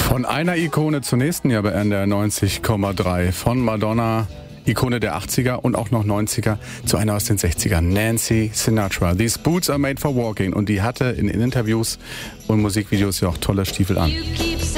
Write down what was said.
Von einer Ikone zur nächsten hier bei NDR 90,3. Von Madonna, Ikone der 80er und auch noch 90er, zu einer aus den 60ern, Nancy Sinatra. These boots are made for walking. Und die hatte in Interviews und Musikvideos ja auch tolle Stiefel an.